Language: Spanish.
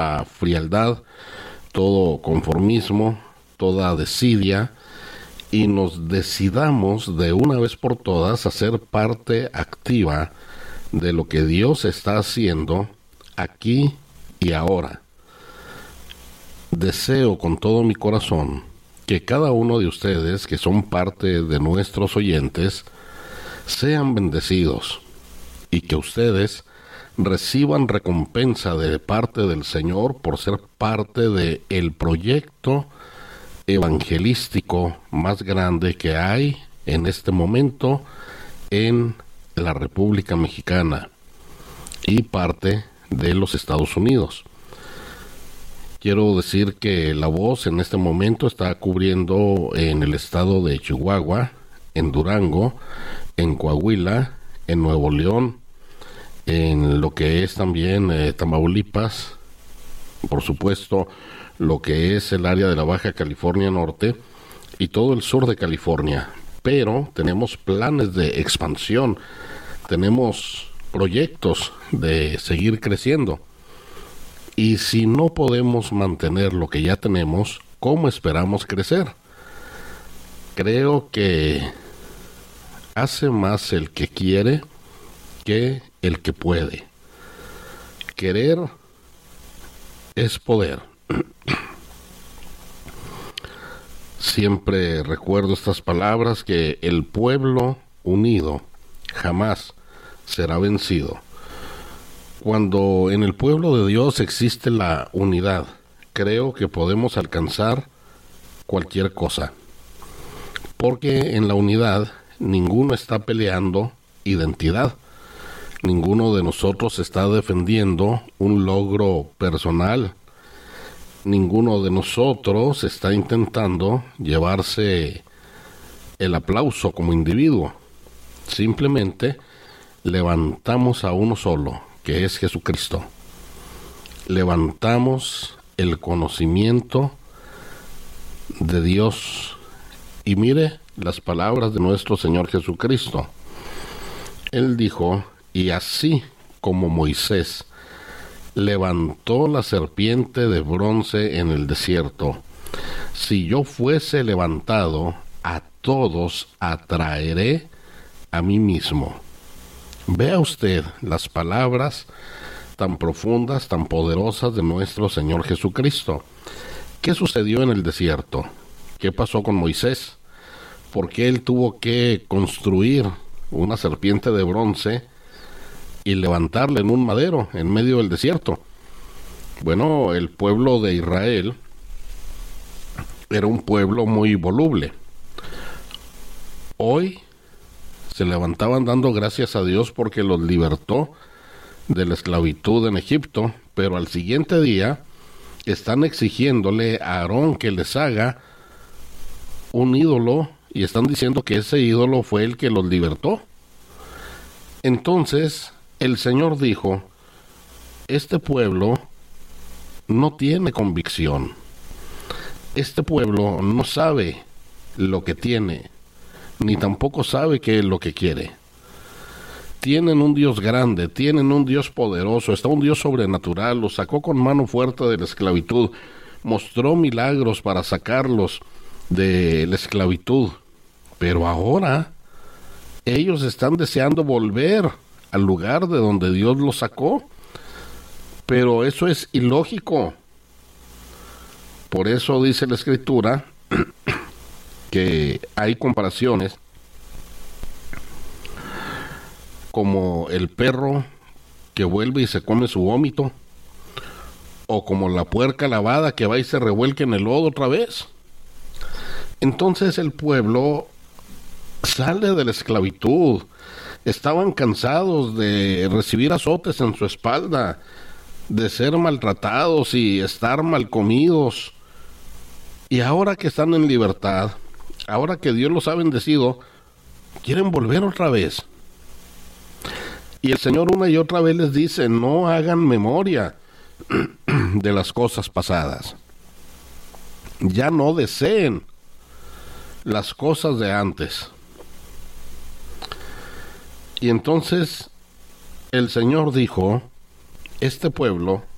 frialdad, todo conformismo, toda desidia, y nos decidamos de una vez por todas a ser parte activa de lo que Dios está haciendo aquí y ahora. Deseo con todo mi corazón que cada uno de ustedes que son parte de nuestros oyentes sean bendecidos y que ustedes reciban recompensa de parte del Señor por ser parte de el proyecto evangelístico más grande que hay en este momento en la República Mexicana y parte de los Estados Unidos. Quiero decir que La Voz en este momento está cubriendo en el estado de Chihuahua, en Durango, en Coahuila, en Nuevo León, en lo que es también Tamaulipas, por supuesto, lo que es el área de la Baja California Norte y todo el sur de California. Pero tenemos planes de expansión, tenemos proyectos de seguir creciendo. Y si no podemos mantener lo que ya tenemos, ¿cómo esperamos crecer? Creo que hace más el que quiere que el que puede. Querer es poder. Siempre recuerdo estas palabras, que el pueblo unido jamás será vencido. Cuando en el pueblo de Dios existe la unidad, creo que podemos alcanzar cualquier cosa. Porque en la unidad ninguno está peleando identidad. Ninguno de nosotros está defendiendo un logro personal. Ninguno de nosotros está intentando llevarse el aplauso como individuo. Simplemente levantamos a uno solo, que es Jesucristo. Levantamos el conocimiento de Dios. Y mire las palabras de nuestro Señor Jesucristo. Él dijo: y así como Moisés levantó la serpiente de bronce en el desierto, si yo fuese levantado, a todos atraeré a mí mismo. Vea usted las palabras tan profundas, tan poderosas de nuestro Señor Jesucristo. ¿Qué sucedió en el desierto? ¿Qué pasó con Moisés? ¿Por qué él tuvo que construir una serpiente de bronce y levantarla en un madero en medio del desierto? Bueno, el pueblo de Israel era un pueblo muy voluble. Hoy se levantaban dando gracias a Dios porque los libertó de la esclavitud en Egipto, pero al siguiente día están exigiéndole a Aarón que les haga un ídolo y están diciendo que ese ídolo fue el que los libertó. Entonces el Señor dijo: este pueblo no tiene convicción. Este pueblo no sabe lo que tiene, ni tampoco sabe qué es lo que quiere. Tienen un Dios grande, tienen un Dios poderoso, está un Dios sobrenatural, los sacó con mano fuerte de la esclavitud, mostró milagros para sacarlos de la esclavitud. Pero ahora ellos están deseando volver al lugar de donde Dios los sacó. Pero eso es ilógico. Por eso dice la Escritura que hay comparaciones como el perro que vuelve y se come su vómito, o como la puerca lavada que va y se revuelca en el lodo otra vez. Entonces el pueblo sale de la esclavitud. Estaban cansados de recibir azotes en su espalda, de ser maltratados y estar mal comidos. Y ahora que están en libertad, ahora que Dios los ha bendecido, quieren volver otra vez. Y el Señor una y otra vez les dice: no hagan memoria de las cosas pasadas. Ya no deseen las cosas de antes. Y entonces el Señor dijo: este pueblo